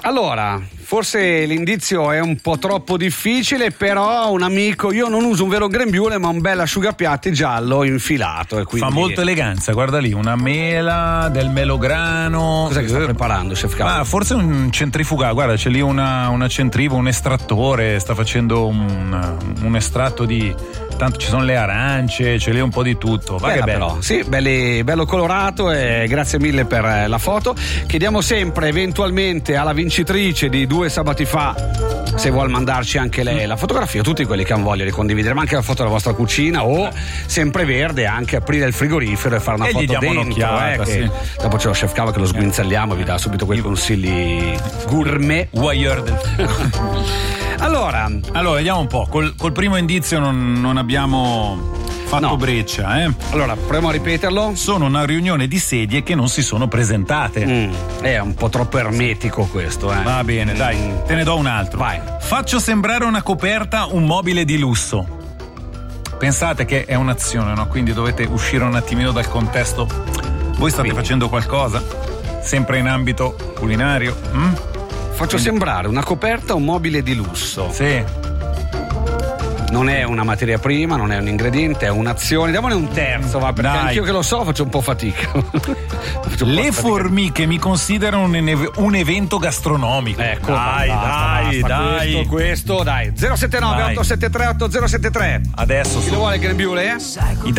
Allora, forse l'indizio è un po' troppo difficile, però un amico, io non uso un vero grembiule ma un bel asciugapiatti giallo infilato e quindi... Fa molto eleganza, guarda lì, una mela, del melograno. Cos'è che sta preparando, chef Carlo? Forse un centrifugato, guarda, c'è lì una centrifuga, un estrattore, sta facendo un estratto di... Tanto ci sono le arance, c'è lì un po' di tutto. Va che bello. Però. Sì, bello colorato, e grazie mille per la foto. Chiediamo sempre eventualmente alla vincitrice di 2 sabati fa se vuol mandarci anche lei la fotografia, tutti quelli che hanno voglia di condividere, ma anche la foto della vostra cucina o Sempreverde, anche aprire il frigorifero e fare una foto dentro. Che sì. Dopo c'è lo chef Cava che lo sguinzagliamo e vi dà subito quei consigli gourmet. Voyeur del frigo. Allora, vediamo un po'. Col primo indizio non abbiamo fatto breccia, Allora, proviamo a ripeterlo. Sono una riunione di sedie che non si sono presentate. È un po' troppo ermetico questo, Va bene, dai, te ne do un altro. Vai. Faccio sembrare una coperta un mobile di lusso. Pensate che è un'azione, no? Quindi dovete uscire un attimino dal contesto. Voi state facendo qualcosa? Sempre in ambito culinario? Faccio sembrare una coperta un mobile di lusso. Sì. Non è una materia prima, non è un ingrediente, è un'azione. Diamone un terzo, va, perché anch'io che lo so faccio un po' fatica. Le formiche mi considerano un evento gastronomico. Ecco, dai. Questo, dai. 079 873 8073. Adesso chi lo vuole il grembiule? I